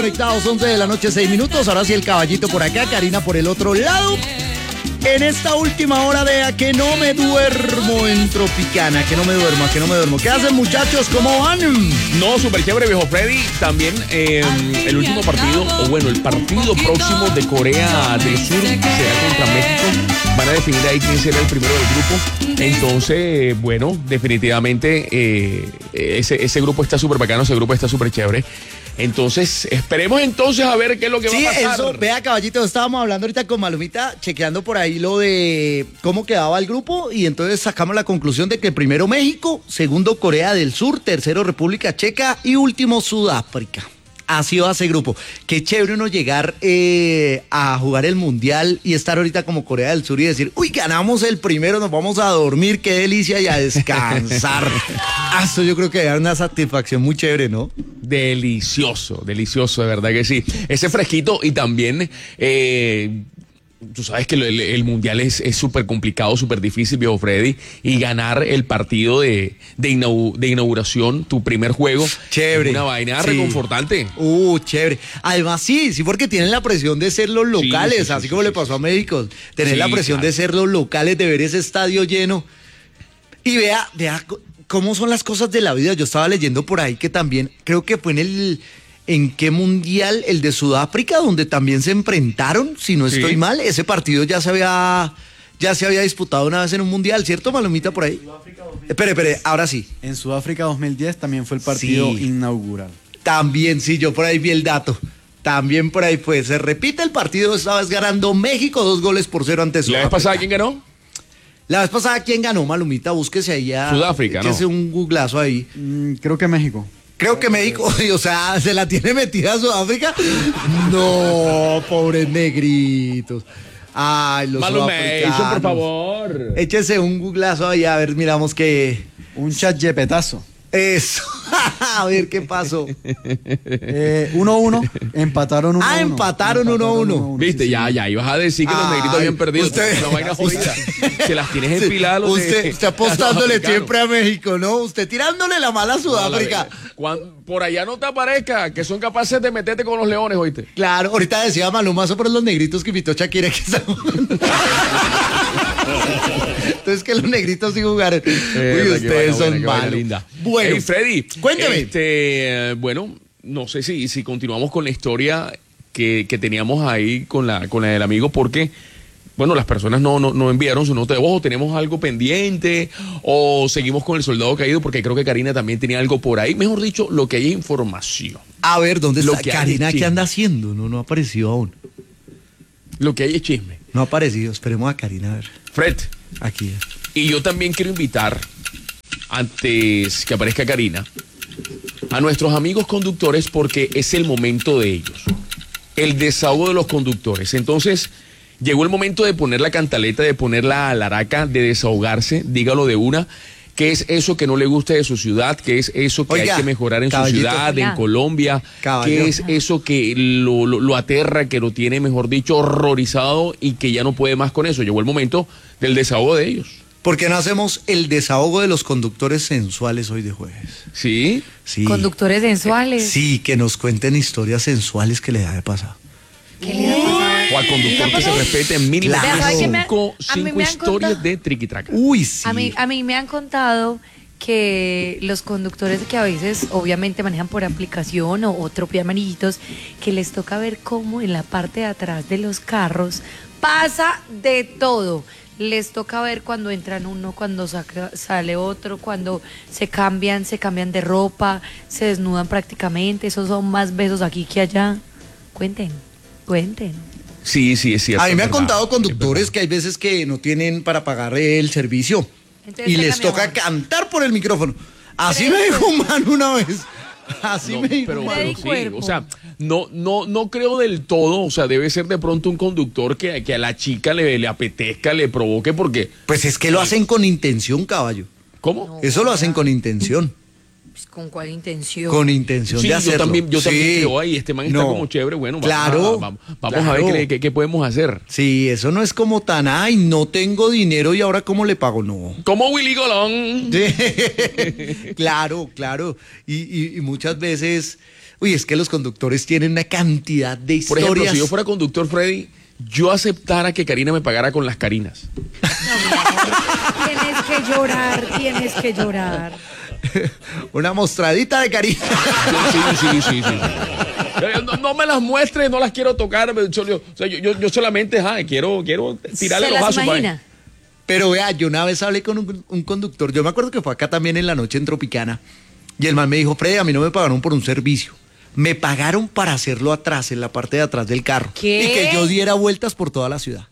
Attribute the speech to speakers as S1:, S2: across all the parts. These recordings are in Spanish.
S1: Conectados 11 de la noche, 6 minutos. Ahora sí el caballito por acá, Karina por el otro lado. En esta última hora de A que no me duermo en Tropicana, que no me duermo. ¿Qué hacen, muchachos? ¿Cómo van?
S2: No, súper chévere, viejo Freddy. También el último partido, o bueno, el partido próximo de Corea del Sur será contra México. Van a definir ahí quién será el primero del grupo. Entonces, bueno, definitivamente ese grupo está súper bacano, ese grupo está súper chévere. Entonces, esperemos entonces a ver qué es lo que va a pasar. Sí,
S1: eso, vea, caballito, estábamos hablando ahorita con Malumita, chequeando por ahí lo de cómo quedaba el grupo, y entonces sacamos la conclusión de que primero México, segundo Corea del Sur, tercero República Checa y último Sudáfrica. Así va ese grupo. Qué chévere uno llegar a jugar el Mundial y estar ahorita como Corea del Sur y decir, uy, ganamos el primero, nos vamos a dormir, qué delicia, y a descansar. Eso yo creo que da una satisfacción muy chévere, ¿no?
S2: Delicioso, de verdad que sí. Ese fresquito y también... tú sabes que el Mundial es súper complicado, súper difícil, viejo Freddy, y ganar el partido de inauguración, tu primer juego,
S1: chévere,
S2: es una vaina reconfortante.
S1: Chévere. Además, sí, porque tienen la presión de ser los locales, sí, así como le pasó a México, tener la presión de ser los locales, de ver ese estadio lleno. Y vea cómo son las cosas de la vida. Yo estaba leyendo por ahí que también, creo que fue ¿en qué mundial? El de Sudáfrica, donde también se enfrentaron, si no estoy mal. Ese partido ya se había disputado una vez en un mundial, ¿cierto, Malumita, por ahí? Espere, ahora sí.
S3: En Sudáfrica 2010 también fue el partido inaugural.
S1: También, sí, yo por ahí vi el dato. También por ahí fue. Se repite el partido, esta vez ganando México 2-0 ante Sudáfrica.
S2: ¿La vez pasada quién ganó?
S1: La vez pasada, ¿quién ganó, Malumita? Búsquese ahí a...
S2: Sudáfrica, ¿no?
S1: Échese un googlazo ahí.
S3: Creo que México.
S1: Creo que México, o sea, ¿se la tiene metida a Sudáfrica? No, pobres negritos. Ay, los sudafricanos.
S2: Por favor.
S1: Échese un googlazo ahí, a ver, miramos que...
S3: Un chat-yepetazo.
S1: Eso. A ver qué pasó.
S3: 1-1. Empataron 1-1.
S1: Empataron 1-1.
S2: Viste, sí. ya ibas a decir que los negritos habían perdido. Una vaina jodida. Se las tienes enfiladas.
S1: Usted apostándole siempre a México, ¿no? Usted tirándole la mala a Sudáfrica.
S2: Por allá no te aparezca, que son capaces de meterte con los leones, ¿oíste?
S1: Claro, ahorita decía Malumazo por los negritos que invitó Shakira que están jugando. Entonces que los negritos sí jugaron. Uy, ustedes son malos.
S2: Bueno, hey, Freddy,
S1: cuénteme.
S2: Bueno, no sé si continuamos con la historia que teníamos ahí con la del amigo, porque bueno, las personas no enviaron su nota de voz, o tenemos algo pendiente, o seguimos con el soldado caído, porque creo que Karina también tenía algo por ahí. Mejor dicho, lo que hay información.
S1: A ver, ¿dónde está Karina? ¿Qué anda haciendo? No ha aparecido aún.
S2: Lo que hay es chisme.
S1: No ha aparecido, esperemos a Karina a ver.
S2: Fred.
S1: Aquí.
S2: Y yo también quiero invitar, antes que aparezca Karina, a nuestros amigos conductores, porque es el momento de ellos. El desahogo de los conductores. Entonces, llegó el momento de poner la cantaleta, de poner la alaraca, de desahogarse, dígalo de una. ¿Qué es eso que no le gusta de su ciudad? ¿Qué es eso que hay que mejorar en su ciudad, en Colombia? ¿Qué es eso que lo aterra, que lo tiene, mejor dicho, horrorizado y que ya no puede más con eso? Llegó el momento del desahogo de ellos.
S1: ¿Por qué no hacemos el desahogo de los conductores sensuales hoy de jueves?
S2: ¿Sí?
S1: Sí.
S4: ¿Conductores sensuales?
S1: Sí, que nos cuenten historias sensuales que les haya pasado.
S4: ¿Qué le ha pasado?
S2: O al conductor que se respete en mínimo cinco historias de triquitraca.
S1: Uy, sí.
S4: A mí me han contado que los conductores que a veces obviamente manejan por aplicación o tropean manillitos, que les toca ver cómo en la parte de atrás de los carros pasa de todo. Les toca ver cuando entran uno, cuando sale otro, cuando se cambian de ropa, se desnudan prácticamente. Esos son más besos aquí que allá. Cuenten.
S2: Sí, es cierto.
S1: A mí me han contado conductores que hay veces que no tienen para pagar el servicio. Entonces, y les toca cantar por el micrófono. Así me dijo un man una vez. Así me dijo un man.
S2: Sí, o sea, no creo del todo. O sea, debe ser de pronto un conductor que a la chica le apetezca, le provoque, porque...
S1: Pues es que lo hacen con intención, caballo.
S2: ¿Cómo?
S4: No,
S1: eso lo hacen con intención.
S4: ¿Con cuál intención?
S1: Con intención de hacerlo.
S2: Yo también creo, ahí este man está como chévere, bueno, vamos a ver qué podemos hacer.
S1: Sí, eso no es como tan, ay, no tengo dinero y ahora ¿cómo le pago? No.
S2: Como Willy Colón.
S1: Claro. Y muchas veces, Uy, es que los conductores tienen una cantidad de
S2: Por
S1: historias.
S2: ejemplo, si yo fuera conductor, Freddy, yo aceptara que Karina me pagara con las Carinas.
S4: Tienes que llorar.
S1: Una mostradita de Karina.
S2: Sí. No me las muestres, no las quiero tocar. Yo solamente quiero tirarle
S4: ¿Se
S2: los
S4: las
S2: vasos.
S4: imagina?
S1: Pero vea, yo una vez hablé con un conductor, yo me acuerdo que fue acá también en la noche en Tropicana, y el man me dijo, Freddy, a mí no me pagaron por un servicio, me pagaron para hacerlo atrás, en la parte de atrás del carro.
S4: ¿Qué?
S1: Y que yo diera vueltas por toda la ciudad.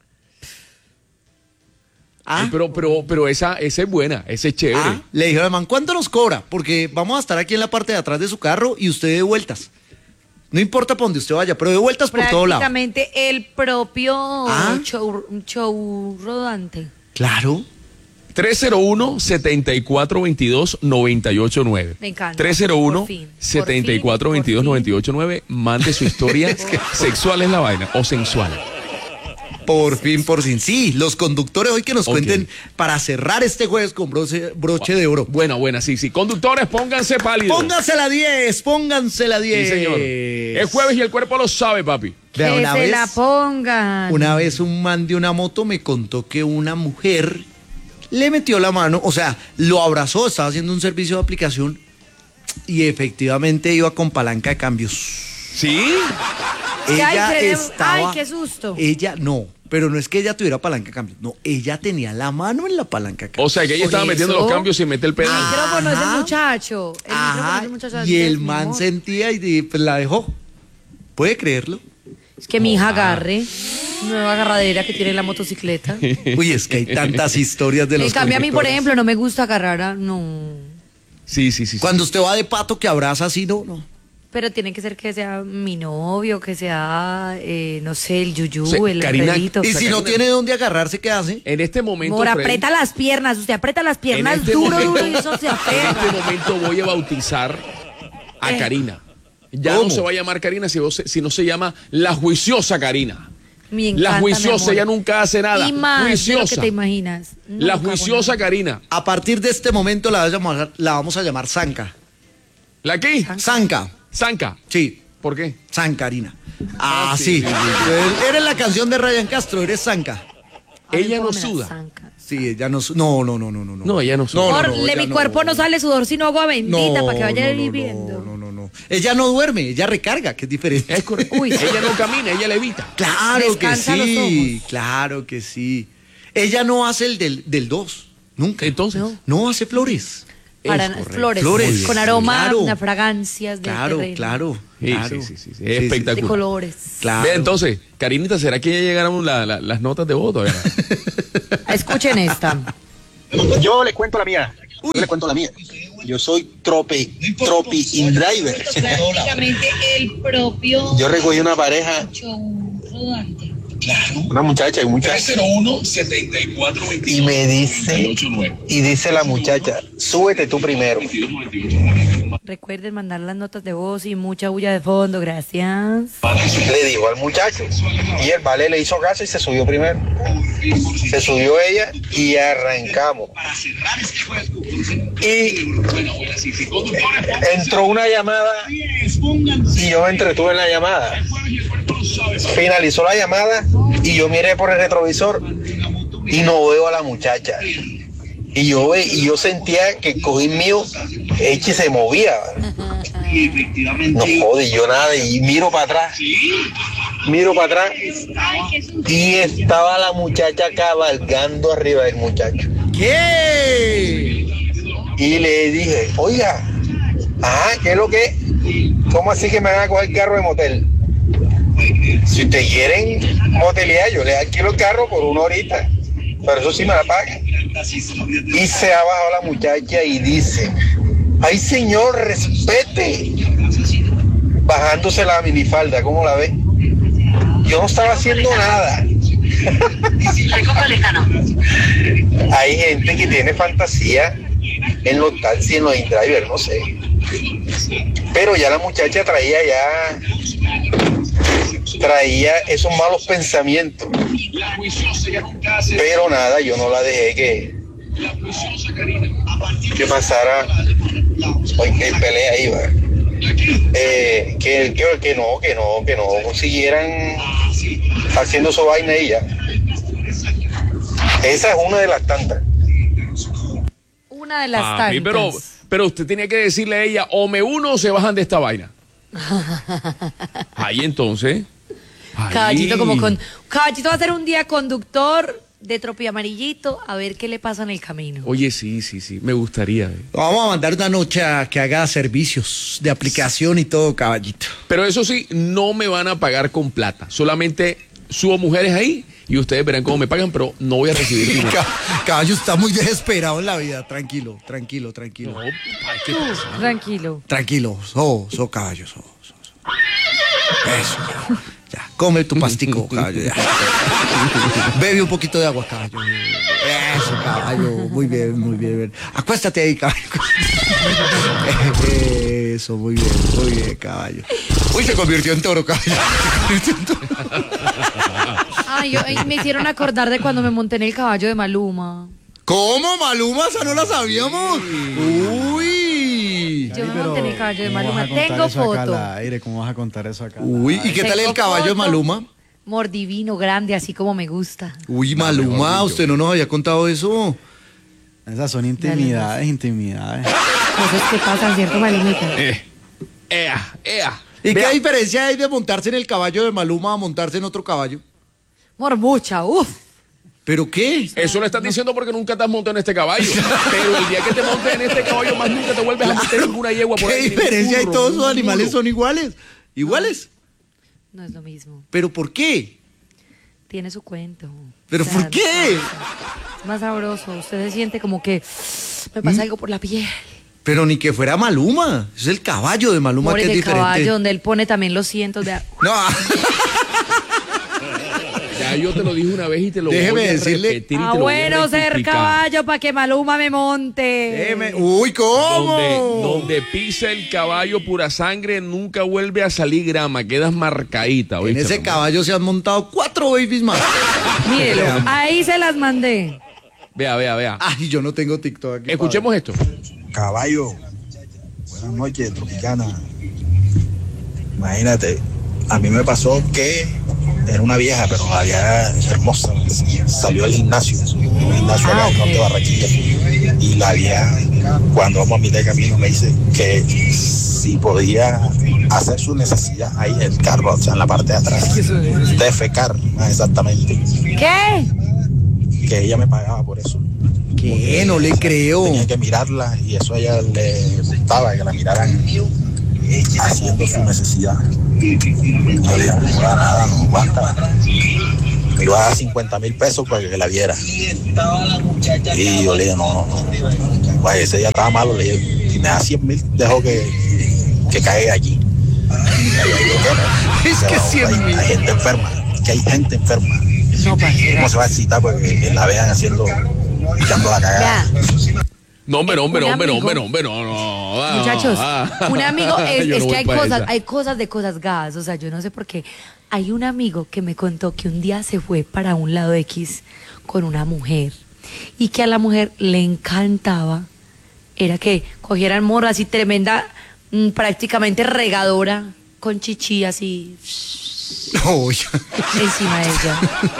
S2: Ay, pero esa es buena, esa es chévere.
S1: Le dije al man, ¿cuánto nos cobra? Porque vamos a estar aquí en la parte de atrás de su carro y usted de vueltas. No importa para donde usted vaya, pero de vueltas por todo lado.
S4: Prácticamente el propio show rodante.
S1: Claro.
S2: 301-7422-989.
S4: Me encanta.
S2: 301-7422-989. Mande su historia. Sexual es la vaina o sensual.
S1: Por fin. Sí, los conductores hoy que nos
S2: Ok.
S1: cuenten para cerrar este jueves con broche de oro.
S2: Buena, sí. Conductores, pónganse pálidos.
S1: Pónganse la 10.
S2: Sí, señor. Es jueves y el cuerpo lo sabe, papi.
S1: Vea,
S4: Que se la pongan.
S1: Una vez un man de una moto me contó que una mujer le metió la mano, o sea, lo abrazó, estaba haciendo un servicio de aplicación y efectivamente iba con palanca de cambios.
S2: ¿Sí?
S4: Ay, qué susto.
S1: Ella no, pero no es que ella tuviera palanca de cambios, no, ella tenía la mano en la palanca de cambios.
S2: O sea, que ella estaba metiendo los cambios sin meter el
S4: El
S2: pedal.
S4: micrófono es
S1: Ajá.
S4: del muchacho. El micrófono es del muchacho.
S1: Y el
S4: mi
S1: man
S4: amor.
S1: sentía y pues, la dejó. ¿Puede creerlo?
S4: Es que mi hija agarre. Nueva agarradera que tiene la motocicleta.
S1: Uy, es que hay tantas historias de los
S4: En cambio, a mí, por
S1: conductores.
S4: ejemplo, no me gusta agarrar. No.
S2: Sí.
S1: Cuando usted va de pato que abraza así, no.
S4: Pero tiene que ser que sea mi novio, que sea, no sé, el yuyú,
S2: O sea,
S4: el
S2: Karina,
S4: perrito.
S1: Y si no tiene dónde agarrarse, ¿qué hace?
S2: En este momento,
S4: Amor,
S2: Freddy,
S4: aprieta las piernas. Usted aprieta las piernas
S2: este
S4: duro
S2: momento-
S4: y eso se
S2: en
S4: aferra.
S2: este momento voy a bautizar a Karina. Ya
S1: ¿Cómo?
S2: no se va a llamar Karina, sino se llama la juiciosa Karina.
S4: Me encanta,
S2: La
S4: mi
S2: juiciosa,
S4: amor.
S2: ella nunca hace nada.
S4: Y más de lo que
S2: Juiciosa.
S4: te imaginas.
S2: La
S4: Nunca,
S2: juiciosa
S4: bueno.
S2: Karina.
S1: A partir de este momento la vamos a llamar Zanca.
S2: ¿La qué?
S1: Zanca.
S2: Zanca.
S1: Sí,
S2: ¿Por qué?
S1: Zancarina.
S2: Ah,
S1: Sí.
S2: sí.
S1: Eres la canción de Ryan Castro, eres Zanca.
S4: A mí
S2: Ella no
S4: cómo me la
S2: suda.
S4: zanca.
S1: Sí, ella no. No.
S2: No, ella no suda.
S4: Amor,
S1: ella
S4: mi cuerpo no sale sudor sino agua bendita para que vaya viviendo.
S1: No. Ella no duerme, ella recarga, que es diferente.
S2: Es correcto.
S4: Uy, sí.
S2: Ella no camina, ella levita.
S1: Claro que
S4: Descansa los
S1: sí,
S4: ojos.
S1: claro que sí. Ella no hace el del 2, nunca.
S2: Entonces,
S1: No hace flores.
S4: Para
S2: Es correcto.
S4: flores,
S1: Flores,
S4: con aroma,
S1: claro.
S4: unas fragancias de terreno,
S1: Claro.
S2: Sí. Es espectacular.
S4: de colores.
S1: Claro.
S2: Vea, entonces, Karinita, ¿será que ya llegaron las notas de voto?
S4: Escuchen esta.
S5: Yo le cuento la mía. Yo soy tropi InDriver.
S6: Prácticamente el propio
S5: Yo recogí una pareja,
S6: show rodante.
S5: una muchacha y un muchacho.
S7: 301-7422.
S5: Y me dice, dice la muchacha, súbete tú primero.
S4: Recuerden mandar las notas de voz y mucha bulla de fondo, gracias.
S5: Le dijo al muchacho. Y el vale le hizo caso y se subió primero. Se subió ella y arrancamos. Y entró una llamada y yo me entretuve en la llamada. Finalizó la llamada y yo miré por el retrovisor y no veo a la muchacha. Y yo sentía que el cojín mío eche se movía. No jode, yo nada, y miro para atrás y estaba la muchacha cabalgando arriba del muchacho.
S1: ¿Qué?
S5: Y le dije, oiga, ¿qué es lo que es? ¿Cómo así que me van a coger el carro de motel? Si ustedes quieren motelear, yo les alquilo el carro por 1 horita, pero eso sí me la pagan. Y se ha bajado la muchacha y dice, ay señor, respete. Bajándose la minifalda, ¿cómo la ve? Yo no estaba haciendo nada. Hay gente que tiene fantasía en los taxis, en los InDriver, no sé. Pero ya la muchacha traía esos malos pensamientos. Pero nada, yo no la dejé que pasara. Hoy que pelea iba. que no siguieran haciendo su vaina y ya. Esa es una de las tantas.
S4: Una de las tantas.
S2: Pero usted tenía que decirle a ella, o me uno o se bajan de esta vaina. Ahí entonces.
S4: Caballito Caballito va a ser un día conductor de Tropi Amarillito, a ver qué le pasa en el camino.
S2: Oye, sí, me gustaría.
S1: Vamos a mandar una noche a que haga servicios de aplicación y todo, caballito.
S2: Pero eso sí, no me van a pagar con plata. Solamente subo mujeres ahí y ustedes verán cómo me pagan, pero no voy a recibir dinero.
S1: Caballo está muy desesperado en la vida. Tranquilo.
S2: No, ay, ¿qué pasa?
S4: Tranquilo.
S1: Tranquilo, caballo, Eso. Ya, come tu pastico, caballo. Ya. Bebe un poquito de agua, caballo. Eso, caballo. Muy bien. Acuéstate ahí, caballo. Eso, muy bien, caballo. Uy, se convirtió en toro, caballo.
S4: Ay, me hicieron acordar de cuando me monté en el caballo de Maluma.
S1: ¿Cómo? ¿Maluma? ¿Esa no la sabíamos? Uy.
S4: Yo me monté en el caballo de Maluma. Tengo foto.
S3: ¿Cómo vas a contar eso acá?
S1: Uy, ¿y qué tal el caballo de Maluma?
S4: Mordivino, grande, así como me gusta.
S1: Uy, Maluma, usted no nos había contado eso.
S3: Esas son intimidades.
S4: Cosas que pasan, ¿cierto, Malumita?
S1: ¿Y qué diferencia hay de montarse en el caballo de Maluma a montarse en otro caballo?
S4: Mormucha, uff.
S1: ¿Pero qué?
S2: Eso lo estás diciendo porque nunca te has montado en este caballo. Pero el día que te montes en este caballo, más nunca te vuelves a meter ninguna yegua por ahí.
S1: ¿Qué diferencia hay? Todos los animales son iguales. ¿Iguales?
S4: No es lo mismo.
S1: ¿Pero por qué?
S4: Tiene su cuento.
S1: ¿Pero por qué?
S4: Es más sabroso. Usted se siente como que me pasa algo por la piel.
S1: Pero ni que fuera Maluma. Es el caballo de Maluma
S4: Por
S1: que es
S4: el
S1: diferente.
S4: caballo donde él pone también los cientos de...
S1: No.
S2: Ya yo te lo dije una vez y te lo
S1: Déjeme
S2: voy a
S1: decirle.
S2: repetir y te lo voy a
S4: bueno ser
S2: rectificar.
S4: caballo para que Maluma me monte.
S1: Uy, ¿cómo?
S2: Donde pisa el caballo pura sangre, nunca vuelve a salir grama, quedas marcadita.
S1: En
S2: ¿oíste,
S1: ese
S2: hermano?
S1: caballo se han montado 4 babies más.
S4: Mírelo, ahí se las mandé.
S2: Vea.
S1: Ay, yo no tengo TikTok aquí.
S2: Escuchemos esto.
S8: Caballo, buenas noches, Tropicana. Imagínate, a mí me pasó que era una vieja, pero la vieja hermosa, salió del gimnasio, un gimnasio acá en Norte de Barranquilla, y la vieja, cuando vamos a mitad de camino, me dice que si podía hacer su necesidad ahí en el carro, o sea, en la parte de atrás, defecar, más exactamente,
S4: ¿Qué?
S8: que ella me pagaba por eso.
S1: ¿Qué? No le creo.
S8: Tenía que mirarla y eso a ella le gustaba, que la miraran haciendo su necesidad. Yo le dije, no da nada, no aguanta. Me iba a dar 50,000 pesos para que la viera. Y yo le dije, no. Pues ese día estaba malo, le dije, si me da 100,000, dejo que caiga allí.
S1: Es que 100,000.
S8: Hay gente enferma, que hay gente enferma.
S4: No, parcera.
S8: ¿Cómo se va a excitar porque la vean haciendo, echando la cagada?
S2: No, hombre, no.
S4: Muchachos, un amigo,
S2: Yo
S4: es
S2: no
S4: que
S2: voy pa' esa.
S4: hay cosas de cosas gas, o sea, yo no sé por qué. Hay un amigo que me contó que un día se fue para un lado X con una mujer y que a la mujer le encantaba, era que cogieran morra así tremenda, prácticamente regadora, con chichi así
S1: Uy.
S4: encima de ella.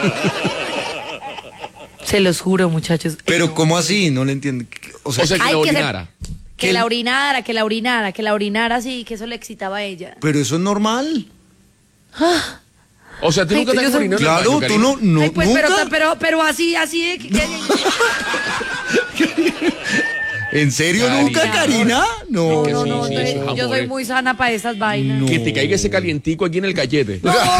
S4: Se los juro, muchachos.
S1: Pero ¿cómo así? No le entiendo. O sea,
S2: que
S4: Ay,
S2: la
S4: que se-
S2: orinara.
S4: Que la orinara así, que eso le excitaba a ella.
S1: pero eso es normal.
S2: O sea, tú
S4: Ay,
S2: nunca te
S4: yo
S2: has
S4: soy-
S2: orinado en el
S1: Claro,
S2: baño,
S1: tú
S2: Karina?
S1: no
S4: Ay, pues,
S1: nunca.
S4: pero así de
S1: ¿En serio
S2: Karina.
S1: nunca, Karina? No.
S2: Es que
S4: No,
S2: sí,
S4: no,
S2: sí,
S4: yo-
S2: eso es
S4: yo
S2: amor,
S4: soy muy sana para esas vainas.
S1: No.
S2: Que te caiga ese calientico aquí en el cachete.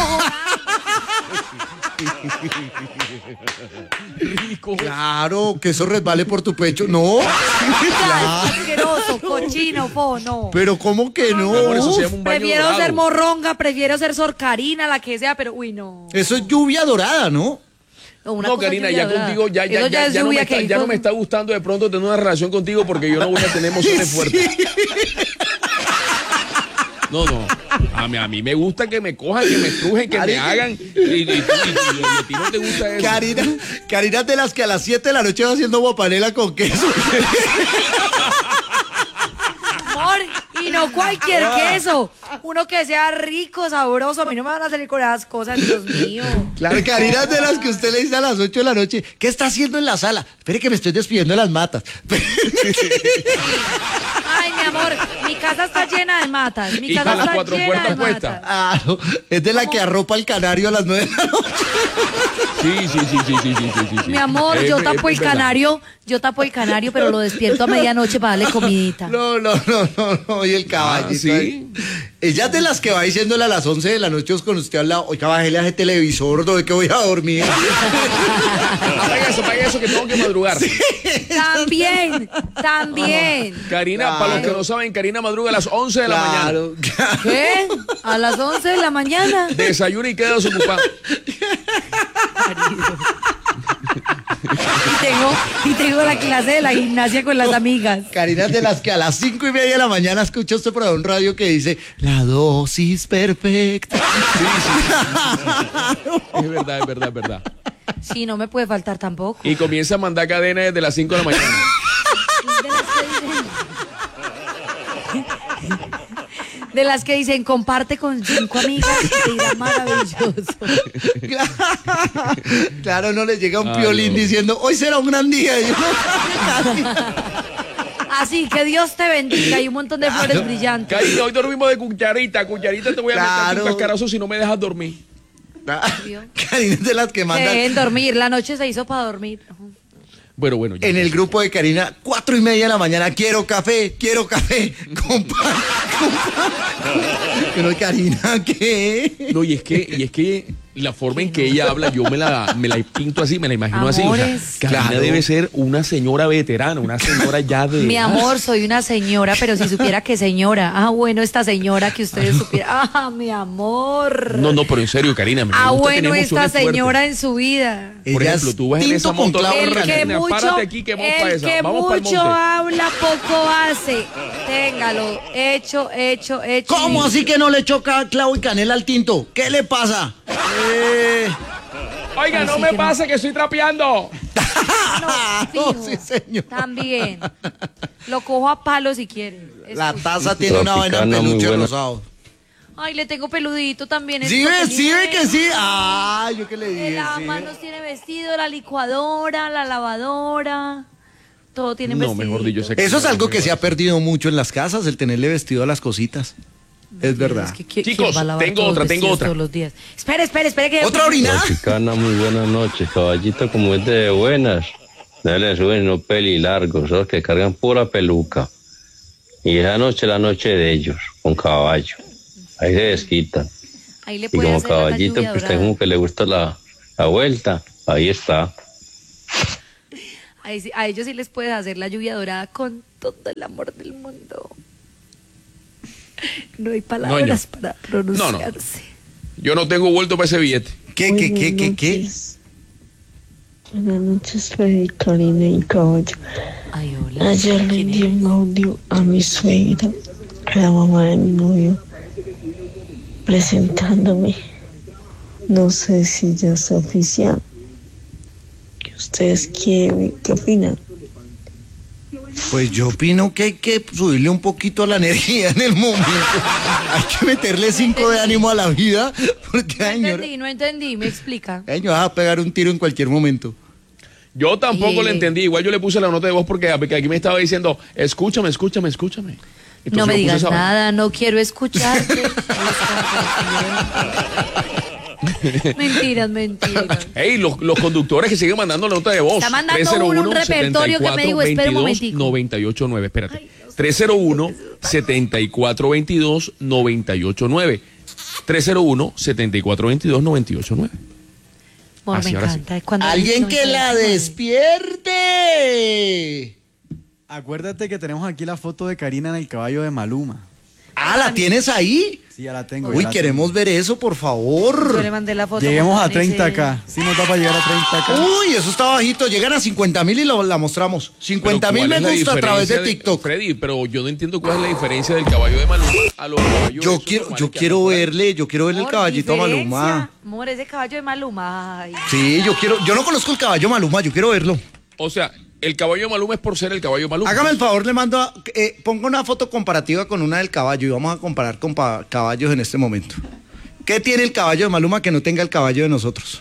S2: Rico.
S1: Claro, que eso resbale por tu pecho. No.
S4: Ay, asqueroso, cochino, no.
S1: Pero ¿cómo que no?
S2: Por eso se llama un baño
S4: Prefiero
S2: dorado.
S4: ser morronga, prefiero ser sorcarina, la que sea, pero uy, no.
S1: Eso es lluvia dorada, ¿no?
S4: Una
S2: No,
S4: cosa
S2: Karina,
S4: lluvia
S2: ya
S4: dorada.
S2: contigo, ya
S4: Eso es
S2: no me
S4: lluvia
S2: está,
S4: que
S2: ya no
S4: hizo-
S2: me está gustando de pronto tener una relación contigo porque yo no voy a tener emociones fuertes. No. A mí me gusta que me cojan, que me estrujen, que me
S1: Karina.
S2: hagan. Y a ti no te gusta eso.
S1: Karina es de las que a las 7 de la noche va haciendo guapanela con queso.
S4: Amor, y no no cualquier queso. Uno que sea rico, sabroso. A mí no me van a salir con esas cosas, Dios mío.
S1: Claro, Karina es de las que usted le dice a las 8 de la noche, ¿qué está haciendo en la sala? Espere que me estoy despidiendo de las matas.
S4: Ay, mi amor, mi casa está llena de matas. Mi
S2: Y
S4: casa
S2: con las
S4: está
S2: cuatro
S4: llena
S2: puertas
S4: de
S2: puestas.
S4: matas.
S1: Ah, no, es de la que arropa el canario a las 9 de la noche.
S2: Sí.
S4: Mi amor, yo tapo el
S2: verdad.
S4: canario, pero lo despierto a medianoche para darle comidita.
S1: No, y el caballito.
S2: ¿sí?
S1: ahí. Ella es de las que va diciéndole a las 11 de la noche con usted al lado, oiga, bájele a ese televisor, ¿de que voy a dormir?
S2: Apaga eso que tengo que madrugar.
S4: También.
S2: Karina,
S1: Claro.
S2: para los que no saben, Karina madruga a las 11 de la mañana.
S1: Claro.
S4: ¿Qué? A las 11 de la mañana.
S2: Desayuna y queda desocupada.
S4: Y tengo la clase de la gimnasia con las amigas.
S1: Karina es de las que a las 5:30 de la mañana escucha usted por ahí un radio que dice, la dosis perfecta.
S2: Es verdad.
S4: Sí, no me puede faltar tampoco.
S2: Y comienza a mandar cadena desde las 5 de la mañana.
S4: De las que dicen, comparte con 5 amigas y te irá maravilloso.
S1: Claro, no le llega un
S2: Ay,
S1: piolín
S2: no.
S1: diciendo, hoy será un gran día. Y yo,
S4: Así que Dios te bendiga y un montón de flores brillantes.
S2: Karina, hoy dormimos de cucharita. Cucharita te voy a meter
S1: Claro.
S2: un cascarazo si no me dejas dormir.
S1: Karina es de las que mandan
S4: En dormir, la noche se hizo para dormir.
S2: Bueno. Ya.
S1: en el grupo de Karina, 4:30 de la mañana, quiero café, compa. Pero Karina, ¿qué?
S2: No, y es que la forma en que ella habla, yo me la pinto así, me la imagino así. O sea,
S4: Amores.
S2: Karina
S1: Claro.
S2: debe ser una señora veterana, una señora ya de...
S4: Mi amor, soy una señora, pero si supiera que señora. Ah, bueno, esta señora que ustedes supieran. Ah, mi amor.
S2: No, pero en serio, Karina. Me
S4: Ah,
S2: gusta
S4: bueno,
S2: tener
S4: esta
S2: emociones fuertes.
S4: señora en su vida.
S2: Por
S1: Ella
S2: ejemplo,
S1: es
S2: tú vas en
S1: tinto
S2: esa
S1: con
S2: moto,
S1: clavo
S2: la
S1: de
S4: El que
S2: Karina,
S4: mucho,
S2: párate aquí que vamos para
S4: el
S2: esa.
S4: que
S2: Vamos para el
S4: mucho
S2: monte.
S4: habla, poco hace. Téngalo, hecho.
S1: ¿Cómo así que no le choca clavo y canela al tinto? ¿Qué le pasa?
S2: Oiga, no
S4: Así
S2: me
S4: que no.
S2: pase que estoy trapeando.
S4: Fijo,
S1: sí, señor.
S4: También. Lo cojo a palo si quiere.
S1: La
S4: Escuche.
S1: taza tiene una vaina en
S9: Tropicana, muy
S1: peluche
S9: buena.
S1: rosado.
S4: Ay, le tengo peludito también.
S1: ¿Sí ve que sí? Ah, yo que le
S4: El
S1: dije. sí.
S4: lavamanos tiene vestido, la licuadora, la lavadora. Todo tiene vestido.
S2: No, mejor dicho,
S1: Eso es algo que se ha perdido mucho en las casas, el tenerle vestido a las cositas. Es verdad.
S2: Chicos, tengo otra.
S4: Todos los días. Espere que...
S1: ¿Otra orina?
S9: Tropicana, muy buenas noches. Caballito, como es de buenas, no le suben no pelilargos, esos que cargan pura peluca. Y esa noche es la noche de ellos, con caballo. Ahí se desquitan.
S4: Ahí le
S9: Y
S4: puede
S9: como
S4: hacer la
S9: caballito,
S4: lluvia
S9: pues
S4: dorada.
S9: como que le gusta la vuelta, ahí está.
S4: Ahí sí- a ellos sí les puedes hacer la lluvia dorada con todo el amor del mundo. No hay palabras para pronunciarse.
S2: Yo no tengo vuelto para ese billete.
S1: ¿Qué?
S10: Buenas noches, Freddy, Karina y Caballo.
S4: Ay, hola.
S10: Ayer le
S4: ¿Quién
S10: envié
S4: es?
S10: un audio a mi suegra, a la mamá de mi novio, presentándome. No sé si ya es oficial. ¿Qué ustedes quieren? ¿Qué opinan?
S1: Pues yo opino que hay que subirle un poquito a la energía en el momento. Hay que meterle 5 de ánimo a la vida, porque
S4: No entendí, me explica.
S1: vas a pegar un tiro en cualquier momento.
S2: Yo tampoco
S4: Y-
S2: le entendí. Igual yo le puse la nota de voz porque aquí me estaba diciendo, escúchame. Entonces
S4: No me
S2: yo puse
S4: digas
S2: esa vaina.
S4: nada, no quiero escucharte. Mentiras.
S2: Ey, los conductores que siguen mandando la nota de voz.
S4: Está mandando un repertorio que me dijo, espera un momentico.
S2: 989, espérate. 301-7422-989. 301-7422-989.
S4: Amor,
S2: Así,
S4: me
S2: ahora sí.
S4: encanta. Cuando
S1: ¡Alguien
S4: dice
S1: que la
S4: 99.
S1: despierte!
S3: Acuérdate que tenemos aquí la foto de Karina en el caballo de Maluma.
S1: Ah, ¿la tienes ahí?
S3: Sí, ya la tengo.
S1: Uy, queremos ver eso, por
S4: Yo
S1: favor.
S4: le mandé la foto.
S3: Lleguemos a
S4: con ese-
S3: 30K. Sí nos da para llegar a 30K.
S1: Uy, eso está bajito. Llegan a 50,000 y la mostramos. 50,000 me
S2: ¿Cuál es la
S1: gusta a través de
S2: diferencia
S1: TikTok.
S2: Freddy, pero yo no entiendo cuál es la diferencia del caballo de Maluma a los caballos.
S1: Yo
S2: esos
S1: quiero
S2: normales que
S1: quiero
S2: andan por ahí.
S1: verle el
S4: Amor,
S1: caballito a
S4: diferencia.
S1: Maluma.
S4: Amor, ese caballo de Maluma. Ay.
S1: Sí, yo no conozco el caballo Maluma, yo quiero verlo.
S2: O sea, El caballo de Maluma es por ser el caballo de Maluma.
S1: Hágame el favor, le mando, ponga una foto comparativa con una del caballo y vamos a comparar con caballos en este momento. ¿Qué tiene el caballo de Maluma que no tenga el caballo de nosotros?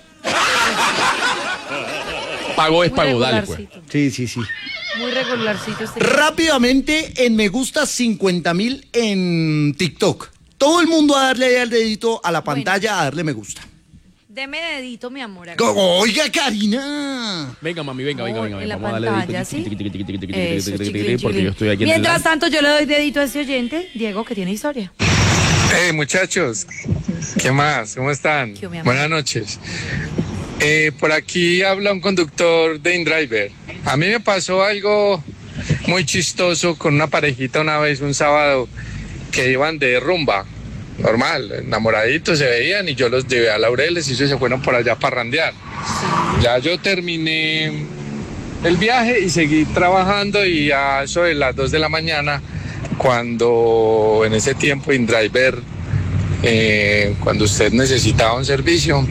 S2: Pago es pago, dale pues.
S1: Sí.
S4: Muy regularcito este.
S1: Rápidamente, en me gusta 50,000 en TikTok. Todo el mundo a darle al dedito a la pantalla, a darle me gusta.
S4: Deme dedito, mi amor.
S1: Oiga, Karina.
S2: Venga, mami, venga.
S4: En la
S2: Vamos a darle
S4: pantalla,
S2: dedito,
S4: ¿sí?
S2: tiqui,
S4: Eso,
S2: porque yo estoy aquí
S4: Mientras
S2: en
S4: tanto, yo le doy dedito a ese oyente, Diego, que tiene historia.
S11: Hey, muchachos, ¿qué más? ¿Cómo están?
S4: ¿Qué, mi amor?
S11: Buenas noches. Por aquí habla un conductor de InDriver. A mí me pasó algo muy chistoso con una parejita una vez, un sábado, que iban de rumba. Normal, enamoraditos se veían y yo los llevé a Laureles y ellos se fueron por allá a parrandear. Ya yo terminé el viaje y seguí trabajando y a eso de las 2 de la mañana, cuando en ese tiempo InDriver, cuando usted necesitaba un servicio,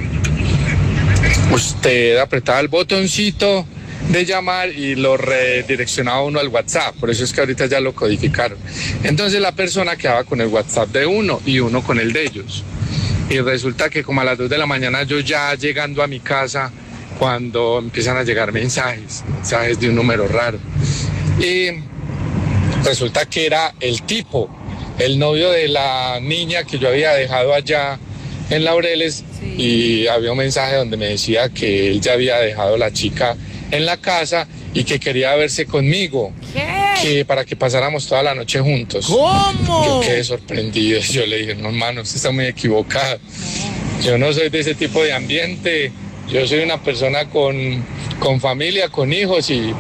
S11: usted apretaba el botoncito de llamar y lo redireccionaba uno al WhatsApp, por eso es que ahorita ya lo codificaron. Entonces la persona quedaba con el WhatsApp de uno y uno con el de ellos. Y resulta que como a las 2 de la mañana yo ya llegando a mi casa, cuando empiezan a llegar mensajes de un número raro. Y resulta que era el tipo, el novio de la niña que yo había dejado allá en Laureles, y había un mensaje donde me decía que él ya había dejado a la chica en la casa y que quería verse conmigo. Que para que pasáramos toda la noche juntos.
S1: ¿Cómo?
S11: Yo quedé sorprendido. Yo le dije, no, hermano, usted está muy equivocado. Yo no soy de ese tipo de ambiente. Yo soy una persona con familia, con hijos y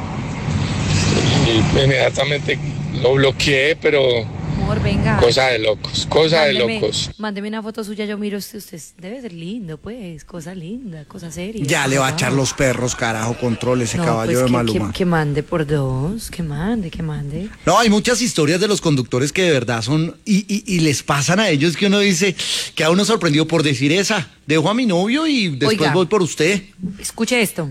S11: inmediatamente lo bloqueé, pero
S4: Amor, venga.
S11: Cosa de locos,
S4: Mándeme una foto suya, yo miro, usted debe ser lindo, pues, cosa linda, cosa seria.
S1: Ya le va a echar los perros, carajo, control ese caballo
S4: pues
S1: de Maluma.
S4: Que mande por dos, que mande.
S1: No, hay muchas historias de los conductores que de verdad son, y les pasan a ellos que uno dice, que a uno sorprendió por decir esa, dejo a mi novio y después
S4: Oiga,
S1: voy por usted.
S4: Escuche esto.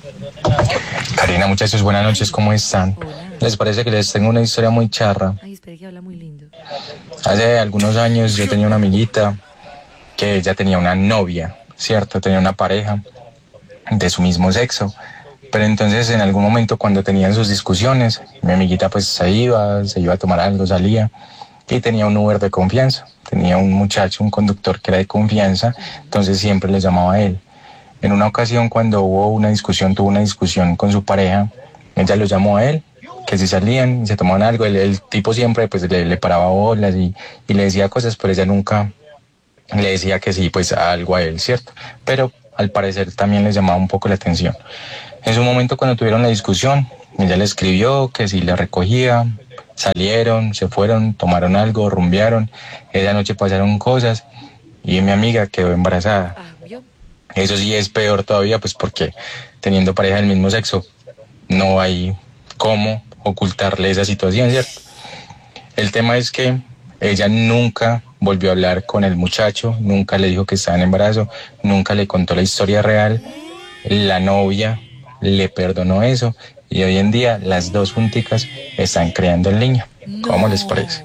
S12: Karina, muchachos, buenas noches, ¿cómo están? ¿Les parece que les tengo una historia muy charra?
S4: Ay, espere que habla muy lindo.
S12: Hace algunos años yo tenía una amiguita que ella tenía una novia, ¿cierto? Tenía una pareja de su mismo sexo. Pero entonces en algún momento cuando tenían sus discusiones, mi amiguita pues se iba a tomar algo, salía, y tenía un Uber de confianza. Tenía un muchacho, un conductor que era de confianza, entonces siempre le llamaba a él. En una ocasión cuando tuvo una discusión con su pareja, ella lo llamó a él, que si salían y se tomaban algo, el tipo siempre pues le paraba bolas y le decía cosas, pero ella nunca le decía que sí, pues algo a él, ¿cierto? Pero al parecer también les llamaba un poco la atención. En su momento cuando tuvieron la discusión, ella le escribió que si la recogía, salieron, se fueron, tomaron algo, rumbearon, esa noche pasaron cosas y mi amiga quedó embarazada. Eso sí es peor todavía, pues porque teniendo pareja del mismo sexo, no hay cómo ocultarle esa situación, ¿cierto? El tema es que ella nunca volvió a hablar con el muchacho, nunca le dijo que estaba en embarazo, nunca le contó la historia real. La novia le perdonó eso y hoy en día las dos junticas están creando el niño. ¿Cómo les parece?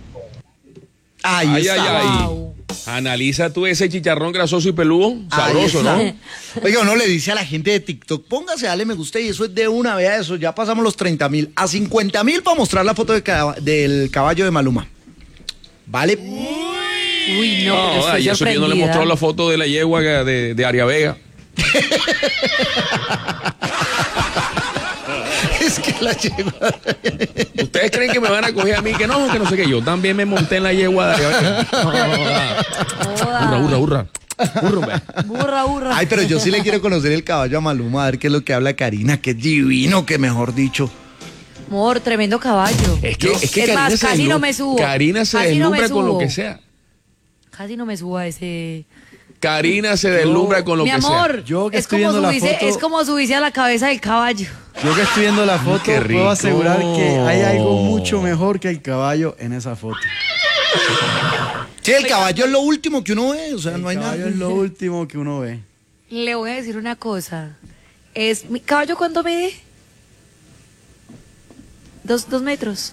S1: Ahí está.
S2: Analiza tú ese chicharrón grasoso y peludo, sabroso, ¿no?
S1: Oiga, uno le dice a la gente de TikTok, póngase, dale me gusta y eso es de una, vea eso, ya pasamos los 30,000, a 50,000 para mostrar la foto del caballo de Maluma. ¿Vale?
S4: Uy, no,
S2: no, y eso que yo no le mostró la foto de la yegua de Aria Vega.
S1: Es que la yegua.
S2: ¿Ustedes creen que me van a coger a mí? Que no sé qué. Yo también me monté en la yegua de Aria Vega.
S4: Burra.
S1: Ay, pero yo sí le quiero conocer el caballo a Maluma, a ver qué es lo que habla Karina, que es divino, que mejor dicho.
S4: Amor, tremendo caballo.
S2: Es que
S4: es más, casi no me subo.
S2: Karina se deslumbra con lo que sea.
S4: Casi no me subo a ese.
S2: Karina se deslumbra con lo que sea.
S4: Mi amor, es como subirse a la cabeza del caballo.
S3: Yo que estoy viendo la foto, puedo asegurar que hay algo mucho mejor que el caballo en esa foto.
S1: Sí, el caballo es lo último que uno ve, o sea, no hay nada.
S3: El caballo es lo último que uno ve.
S4: Le voy a decir una cosa. ¿Mi caballo cuánto mide? 2 metros.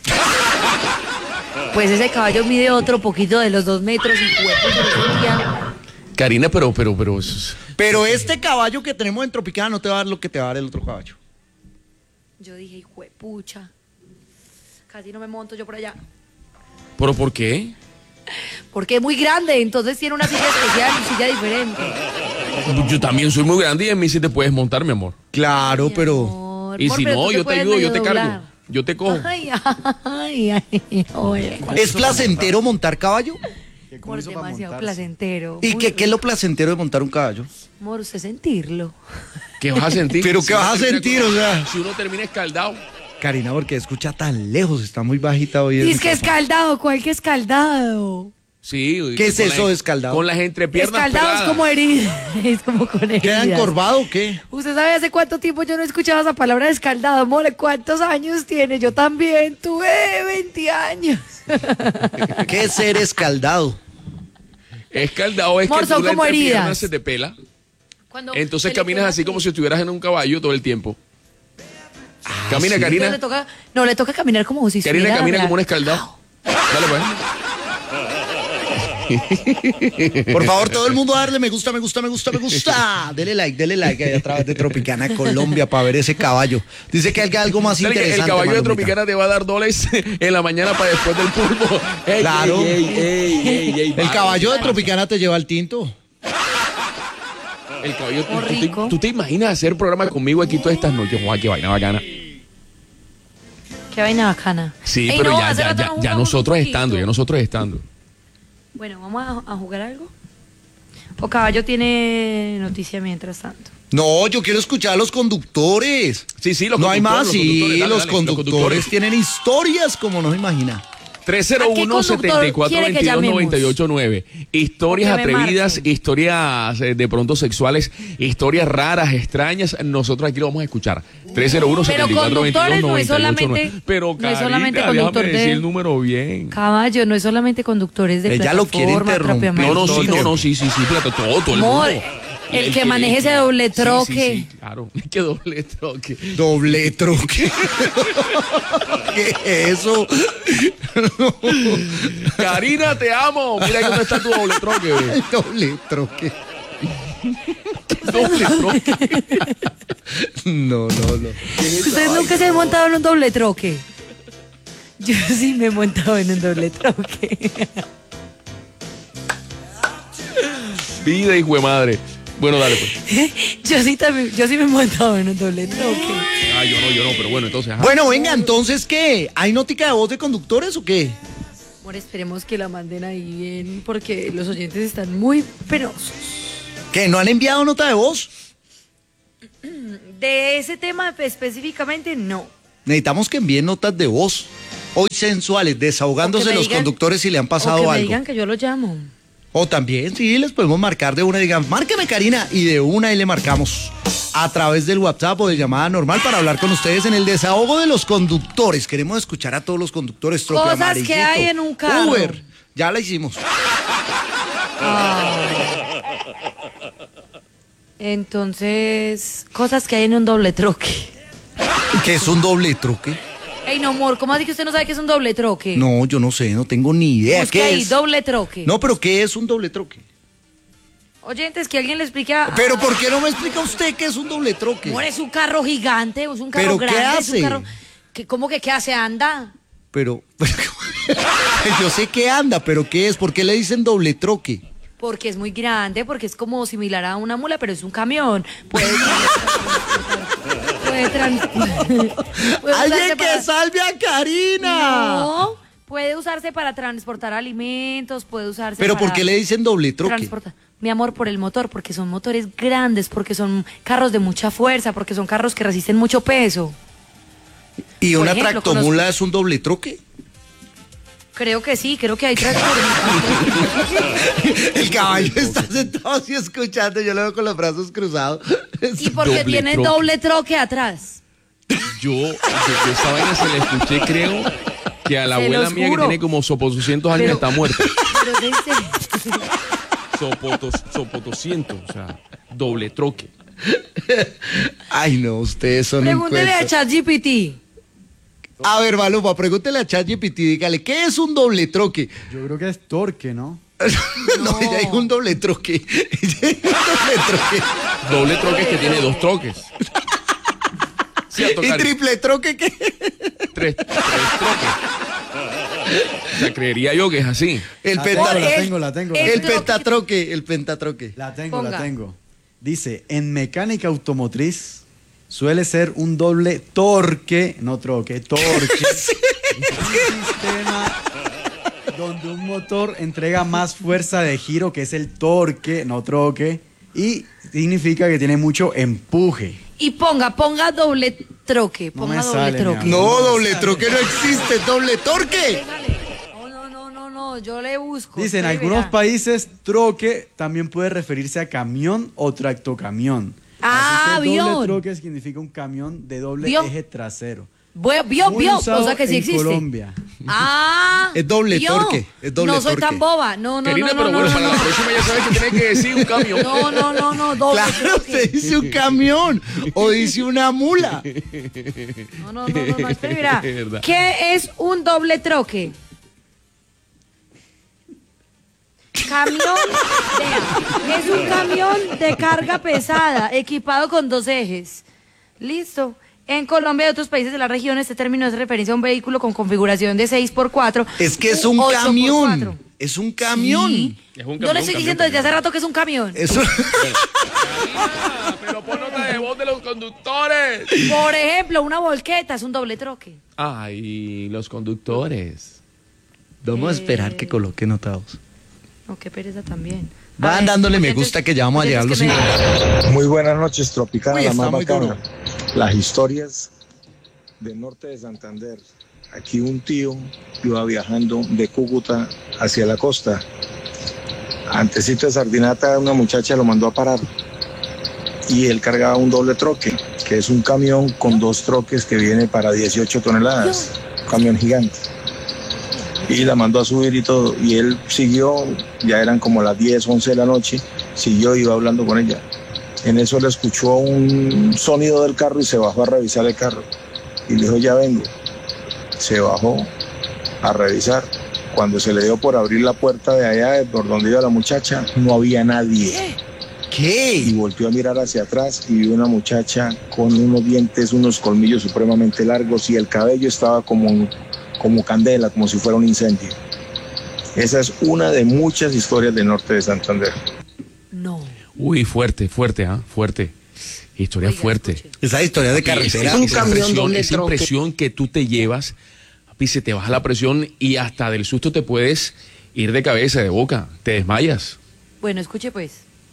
S4: Pues ese caballo mide otro poquito de los 2 metros y
S2: Karina, pero.
S1: Pero este caballo que tenemos en Tropicana no te va a dar lo que te va a dar el otro caballo.
S4: Yo dije, hijuepucha. Casi no me monto yo por allá.
S2: ¿Pero por qué?
S4: Porque es muy grande, entonces tiene una silla especial y silla diferente.
S2: Yo también soy muy grande y en mí sí te puedes montar, mi amor.
S1: Claro, pero...
S2: Y si no, yo te ayudo, yo te cargo. Yo te cojo.
S1: ¿Es placentero montar caballo?
S4: Amor, demasiado placentero.
S1: ¿Y qué es lo placentero de montar un caballo?
S4: Amor, usted sentirlo.
S2: ¿Qué vas a sentir?
S1: ¿Pero qué vas a sentir? O sea...
S2: Si uno termina escaldado.
S1: Karina, porque escucha tan lejos, está muy bajita hoy.
S4: Dice que escaldado, ¿cuál que escaldado?
S2: Sí.
S1: ¿Qué es eso de escaldado?
S2: Con las entrepiernas
S4: escaldado
S2: pegadas.
S4: Es como heridas. Es como con heridas.
S1: ¿Queda encorvado o qué?
S4: ¿Usted sabe hace cuánto tiempo yo no escuchaba esa palabra de escaldado? Amor, ¿cuántos años tiene? Yo también tuve 20 años.
S1: ¿Qué es ser escaldado?
S2: Escaldado es
S4: Amor,
S2: que
S4: son
S2: tú la
S4: como
S2: entrepierna
S4: heridas.
S2: se te pela.
S4: Cuando
S2: Entonces caminas así como si estuvieras en un caballo todo el tiempo. Camina,
S1: ¿sí?
S2: Karina.
S4: Le toca caminar como si
S2: Karina
S4: estuviera
S2: camina
S4: hablando.
S2: como un escaldado. Dale, pues.
S1: Por favor, todo el mundo a darle me gusta. Dele like ahí a través de Tropicana Colombia para ver ese caballo. Dice que hay algo más
S2: Dale,
S1: interesante.
S2: el caballo de
S1: Malumita.
S2: Tropicana te va a dar $2 en la mañana para después del pulpo. Ey,
S1: Claro.
S2: ey,
S1: El caballo de Tropicana te lleva al tinto.
S2: El caballo,
S4: rico.
S2: ¿tú te imaginas hacer programa conmigo aquí todas estas noches? Guau, qué vaina bacana.
S4: Qué vaina bacana.
S2: Sí,
S4: Ey,
S2: pero
S4: no,
S2: ya
S4: hace rato no jugamos un poquito.
S2: nosotros estando.
S4: Bueno, ¿vamos a jugar algo? ¿O caballo tiene noticia mientras tanto?
S1: No, yo quiero escuchar a los conductores.
S2: Sí, los
S1: no hay más,
S2: conductores,
S1: sí, los
S2: dale,
S1: conductores tienen historias como no se imagina.
S2: 301-7422-989. Historias
S4: O que me
S2: atrevidas,
S4: marquen.
S2: historias de pronto sexuales, historias raras, extrañas. Nosotros aquí lo vamos a escuchar. 301-7422-989. Pero
S4: no es solamente
S2: Karina,
S4: conductor
S2: déjame decir
S4: de-
S2: el número bien.
S4: Caballo, no es solamente conductores de
S1: Ella lo quiere
S4: plataforma,
S1: interrumpir.
S4: atropeamiento.
S2: Sí, plato, todo el
S4: Amor,
S2: mundo.
S4: el que maneje ese doble troque.
S2: Sí, claro. ¿Qué doble troque?
S1: Doble troque. ¿Qué es eso?
S2: Karina, te amo. Mira dónde está tu doble troque. Ve.
S1: Doble troque.
S2: Doble troque.
S1: No.
S4: ¿Ustedes nunca se han montado en un doble troque? Yo sí me he montado en un doble troque.
S2: Vida, hijo de madre. Bueno, dale pues.
S4: Yo sí me he montado en un doble troque.
S2: Ah, yo no, pero bueno, entonces. Ajá.
S1: Bueno, venga, entonces, ¿qué? ¿Hay nótica de voz de conductores o qué?
S4: Amor, esperemos que la manden ahí bien, porque los oyentes están muy penosos.
S1: ¿Qué? ¿No han enviado nota de voz?
S4: De ese tema específicamente, no.
S1: Necesitamos que envíen notas de voz. Hoy sensuales, desahogándose
S4: O que me
S1: los
S4: digan-
S1: conductores si le han
S4: O
S1: pasado
S4: que me
S1: algo.
S4: digan que yo lo llamo.
S1: O también, sí, les podemos marcar de una y digan, márqueme Karina, y de una y le marcamos a través del WhatsApp o de llamada normal para hablar con ustedes en el desahogo de los conductores. Queremos escuchar a todos los conductores. Troque
S4: Cosas que
S1: amarillito,
S4: hay en un carro.
S1: Uber, ya la hicimos.
S4: Entonces, cosas que hay en un doble troque.
S1: ¿Qué es un doble troque?
S4: Ey, no, amor, ¿cómo así que usted no sabe qué es un doble troque?
S1: No, yo no sé, no tengo ni idea.
S4: Busque
S1: ¿Qué
S4: ahí,
S1: es?
S4: doble troque.
S1: No, pero ¿qué es un doble troque?
S4: Oyentes, que alguien le explique a...
S1: Pero ¿por qué no me explica usted qué es un doble troque?
S4: Amor, es un carro gigante, es un carro
S1: ¿Pero qué
S4: grande, es
S1: hace?
S4: un carro... ¿Cómo que qué hace? Anda.
S1: Pero, yo sé que anda, pero ¿qué es? ¿Por qué le dicen doble troque?
S4: Porque es muy grande, porque es como similar a una mula, pero es un camión. Puede
S1: ¡Alguien que salve a Karina!
S4: No, puede usarse para transportar alimentos, puede usarse
S1: ¿Pero
S4: para...
S1: por qué le dicen doble troque?
S4: transportar. Mi amor, por el motor, porque son motores grandes, porque son carros de mucha fuerza, porque son carros que resisten mucho peso.
S1: ¿Y
S4: Por
S1: una
S4: ejemplo,
S1: tractomula es un doble troque?
S4: Creo que sí, creo que hay tractores.
S1: El caballo está sentado así escuchando, yo lo veo con los brazos cruzados.
S4: Y porque
S2: Doble
S4: tiene
S2: troque.
S4: doble troque atrás.
S2: Yo esa vaina se la escuché, creo, que a la
S4: Se
S2: abuela
S4: los
S2: mía que
S4: juro.
S2: tiene como 200 años
S4: Pero-
S2: está muerta.
S4: Pero de ese-
S2: Sopotosiento, o sea, doble troque.
S1: Ay, no, ustedes son un
S4: Pregúntele a
S1: cuento.
S4: ChatGPT.
S1: A ver, Maluma, pregúntele a ChatGPT, dígale, ¿qué es un doble troque?
S3: Yo creo que es torque, ¿no?
S1: No, ella dijo un doble troque.
S2: Doble troque es que tiene 2 troques. Sí,
S1: ¿Y triple troque qué?
S2: 3 troques. O sea, creería yo que es así.
S1: El
S3: La tengo.
S1: El pentatroque.
S3: La tengo. Dice, en mecánica automotriz suele ser un doble torque, no troque, torque.
S1: Sí.
S3: Un sistema donde un motor entrega más fuerza de giro, que es el torque, no troque, y significa que tiene mucho empuje.
S4: Y ponga doble troque. Ponga doble troque.
S1: No, doble troque no existe, doble torque.
S4: No, yo le busco.
S3: Dice, en algunos países, troque también puede referirse a camión o tractocamión.
S4: Ah,
S3: Así que
S4: avión.
S3: doble troque significa un camión de doble eje trasero.
S4: Vio, o sea que sí
S3: en
S4: existe.
S3: Colombia.
S4: Ah,
S1: Es doble torque.
S4: No soy tan boba. No.
S2: Querida, pero bueno, para la próxima ya sabes que tienes que decir un camión.
S4: No, doble
S1: Claro,
S4: troque.
S1: se dice un camión o dice una mula.
S4: No, espera, mira.
S2: Es verdad.
S4: ¿Qué es un doble troque? Es un camión de carga pesada, equipado con 2 ejes. Listo. En Colombia y otros países de la región, este término es referencia a un vehículo con configuración de 6x4.
S1: Es que es un
S4: 8x4.
S1: camión. Es un camión.
S4: Sí.
S2: Es un
S4: Yo le estoy diciendo desde hace rato que es un camión.
S1: Eso.
S2: Pero pon nota de voz de los conductores.
S4: Por ejemplo, una volqueta es un doble troque.
S2: Ay, los conductores.
S1: Vamos a esperar que coloque notados.
S4: No, qué pereza también.
S1: Van dándole me gusta que ya vamos a llegar a los 50.
S8: Muy buenas noches, Tropicana,
S1: Uy,
S8: la
S1: está
S8: más
S1: muy
S8: bacana.
S1: duro.
S8: Las historias del norte de Santander. Aquí un tío iba viajando de Cúcuta hacia la costa. Antecito de Sardinata, una muchacha lo mandó a parar. Y él cargaba un doble troque, que es un camión con 2 troques que viene para 18 toneladas. Un camión gigante. Y la mandó a subir y todo. Y él siguió, ya eran como las 10, 11 de la noche. Siguió, iba hablando con ella. En eso le escuchó un sonido del carro y se bajó a revisar el carro. Y le dijo, ya vengo. Se bajó a revisar. Cuando se le dio por abrir la puerta de allá, por donde iba la muchacha, no había nadie.
S1: ¿Qué?
S8: Y volvió a mirar hacia atrás y vio una muchacha con unos dientes, unos colmillos supremamente largos y el cabello estaba como candela, como si fuera un incendio. Esa es una de muchas historias del norte de Santander.
S4: No.
S2: Uy, fuerte, fuerte. Historia fuerte.
S1: Escuche. Esa historia de carretera.
S2: Es un camión doble troque. Esa impresión que tú te llevas, papi, se te baja la presión y hasta del susto te puedes ir de cabeza, de boca, te desmayas.
S4: Bueno, escuche pues.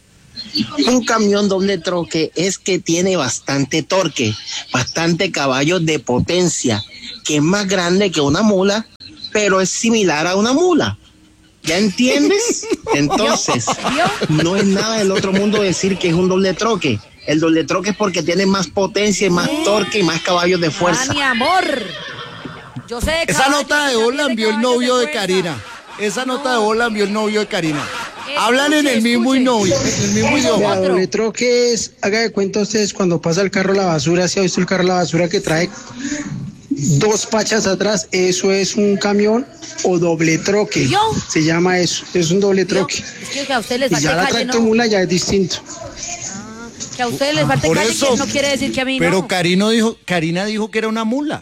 S13: Un camión doble troque es que tiene bastante torque, bastante caballos de potencia, que es más grande que una mula, pero es similar a una mula. ¿Ya entiendes? Entonces, no es nada del otro mundo decir que es un doble troque. El doble troque es porque tiene más potencia, más torque y más caballos de fuerza.
S4: Ah, mi amor. Yo sé de
S1: Esa nota de voz la envió el novio de Karina. Esa nota de voz la envió el novio de Karina. Hablan en el mismo idioma.
S14: La doble troque es, haga de cuenta ustedes cuando pasa el carro a la basura, ¿se ha visto el carro a la basura que trae 2 pachas atrás? Eso es un camión o doble troque. Se llama eso, es un doble troque.
S4: Es que a ustedes les
S14: Y
S4: falte
S14: ya la
S4: calle, ¿no?
S14: tractomula ya es distinto.
S4: Que a ustedes les falte
S1: Por
S4: calle,
S1: eso.
S4: que no quiere decir que a mí
S1: Pero
S4: no.
S1: Karina dijo que era una mula.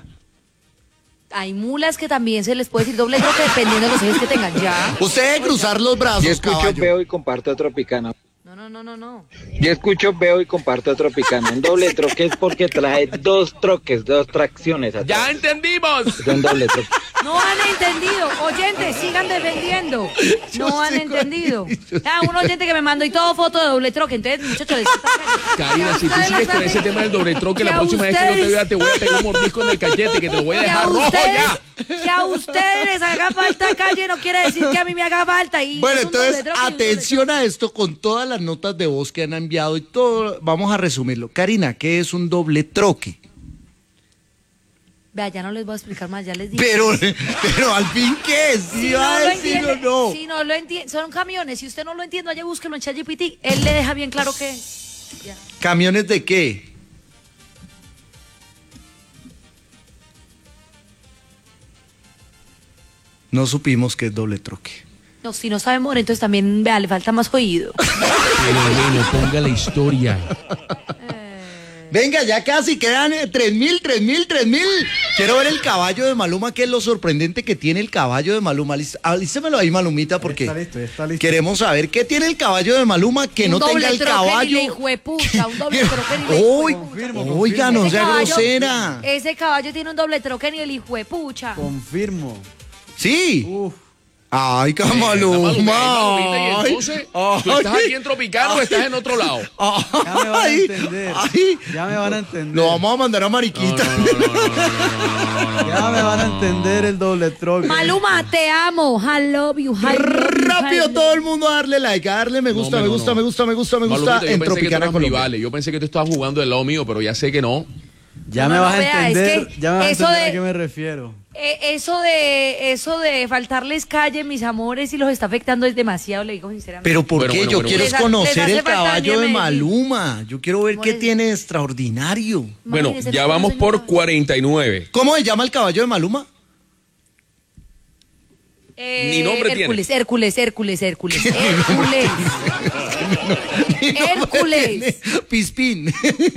S4: Hay mulas que también se les puede decir doble troque dependiendo de los ejes que tengan. Ya.
S1: Usted debe cruzar los brazos,
S15: Yo escucho,
S1: caballo.
S15: veo y comparto a Tropicana.
S4: No.
S15: Yo escucho, veo y comparto a Tropicana. Un doble troque es porque trae 2 troques, 2 tracciones atrás.
S2: ¡Ya entendimos!
S15: Es un doble troque.
S4: No han entendido. Oyentes, sigan defendiendo. No han entendido. Un oyente que me mandó y todo foto de doble troque. Entonces, muchachos, les
S2: Karina, si tú sigues con ese tema del doble troque, la próxima vez que no te vea te voy a pegar un mordisco en el cachete que te lo voy a dejar rojo ya.
S4: Que a ustedes les haga falta calle no quiere decir que a mí me haga falta. Y
S1: Bueno,
S4: es un doble
S1: entonces,
S4: troque y un doble
S1: atención a esto con todas las notas de voz que han enviado y todo. Vamos a resumirlo. Karina, ¿qué es un doble troque?
S4: Vea, ya no les voy a explicar más, ya les dije.
S1: Pero al fin, ¿qué es? ¿Sí va a decir o no?
S4: Si no lo entiende, son camiones. Si usted no lo entiende, vaya, búsquelo en ChatGPT. Él le deja bien claro qué es. Ya.
S1: ¿Camiones de qué? No supimos que es doble troque.
S4: No, si no sabe More, entonces también, vea, le falta más oído.
S2: Pero bueno, ponga la historia.
S1: Venga, ya casi quedan 3.000. Quiero ver el caballo de Maluma, que es lo sorprendente que tiene el caballo de Maluma. Alístemelo ahí, Malumita, porque
S3: está listo.
S1: queremos saber qué tiene el caballo de Maluma que no tenga el caballo.
S4: Un doble troque ni le
S1: Oiga, no sea grosera.
S4: Ese caballo tiene un doble troque ni el hijo de pucha.
S3: Confirmo.
S1: Sí. Ay, Maluma.
S2: Y entonces, ¿tú estás aquí en Tropicano o estás en otro lado?
S3: Ya me van a entender. Ya me van a entender.
S1: Lo vamos a mandar a Mariquita.
S3: Ya me van a entender el doble troque.
S4: Maluma, te amo. I love you.
S1: Rápido, todo el mundo a darle like, a darle me gusta, me gusta
S2: Malumita,
S1: en Tropicana Colombia.
S2: Vale. Yo pensé que tú estabas jugando del lado mío, pero ya sé que no.
S3: Ya me vas a entender, ya me vas a entender
S4: de,
S3: a qué me refiero.
S4: Eso de faltarles calle, mis amores, y los está afectando es demasiado, le digo sinceramente.
S1: Pero ¿por qué? Yo quiero conocer el caballo de
S4: Medellín.
S1: Maluma. Yo quiero ver qué tiene de extraordinario.
S2: Bueno, ya vamos por 49.
S1: ¿Cómo se llama el caballo de Maluma?
S2: Ni nombre
S4: Hércules,
S2: tiene.
S4: Hércules.
S1: Pispín.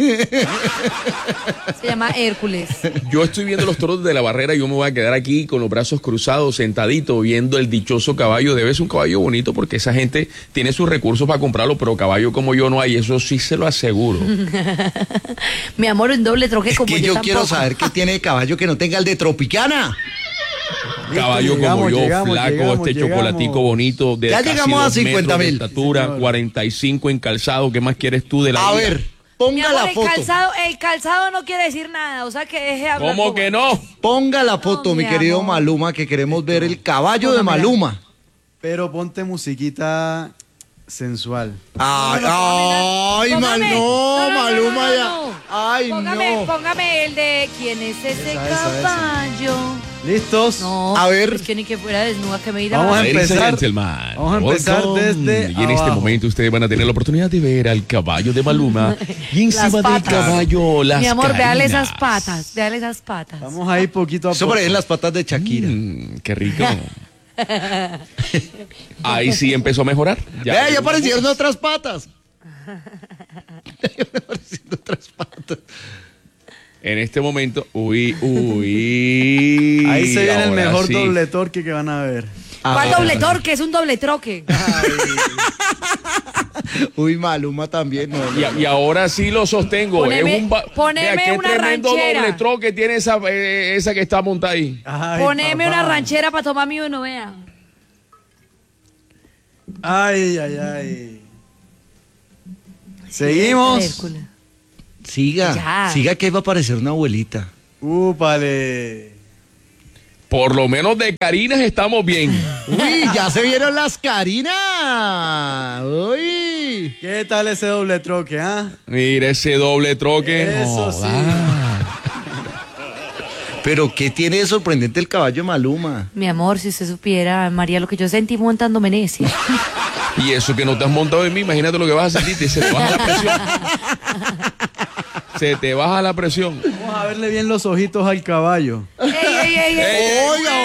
S4: Se llama Hércules.
S2: Yo estoy viendo los toros de la barrera y yo me voy a quedar aquí con los brazos cruzados, sentadito, viendo el dichoso caballo. Debe ser un caballo bonito porque esa gente tiene sus recursos para comprarlo, pero caballo como yo no hay, eso sí se lo aseguro.
S4: Mi amor, un doble troque como
S1: que
S4: yo
S1: yo quiero saber qué tiene de caballo que no tenga el de Tropicana.
S2: Caballo como yo, flaco, chocolatico bonito, de
S1: ya
S2: casi
S1: llegamos a
S2: 2 metros
S1: 50.000
S2: de estatura, 45 en calzado. ¿Qué más quieres tú de la
S1: A
S2: vida?
S1: ver, ponga la foto.
S4: El calzado no quiere decir nada, o sea que deje hablar.
S2: ¿Cómo que no?
S1: Ponga la foto, mi querido Maluma, que queremos ver el caballo de Maluma.
S3: Pero ponte sensual.
S1: Ay, Maluma ya. Ay,
S4: Póngame el de ¿quién es ese caballo?
S3: ¿Listos?
S4: No,
S1: a ver.
S4: Es que ni que fuera desnuda que me dirá.
S3: Vamos a empezar
S2: desde y en este momento ustedes van a tener la oportunidad de ver al caballo de Maluma y encima del caballo las
S4: Mi amor,
S2: carinas.
S4: véale esas patas.
S3: Vamos a ir poquito a poco.
S1: Eso parecen las patas de Shakira.
S2: Qué rico. Ahí sí empezó a mejorar.
S1: Ya aparecieron otras patas.
S2: En este momento, uy.
S3: Ahí se viene el mejor
S2: sí.
S3: doble torque que van a ver.
S4: ¿Cuál doble torque? Es un doble troque.
S1: Uy, Maluma también. No.
S2: Y ahora sí lo sostengo.
S4: Poneme
S2: qué
S4: una
S2: tremendo
S4: ranchera.
S2: doble troque tiene esa que está montada ahí.
S4: Poneme una ranchera para tomar mi uno, vea.
S3: Ay. Seguimos.
S1: Siga que va a aparecer una abuelita.
S3: Úpale.
S2: Por lo menos de carinas estamos bien.
S1: Uy, ya se vieron las carinas. Uy.
S3: ¿Qué tal ese doble troque,
S2: Mira ese doble troque.
S3: Eso sí.
S1: Pero ¿qué tiene de sorprendente el caballo de Maluma?
S4: Mi amor, si usted supiera, María, lo que yo sentí montándome en ese.
S2: Y eso que no te has montado en mí, imagínate lo que vas a sentir, se te baja la presión. Se te baja la presión.
S3: Vamos a verle bien los ojitos al caballo.
S4: Ey.
S1: Oiga,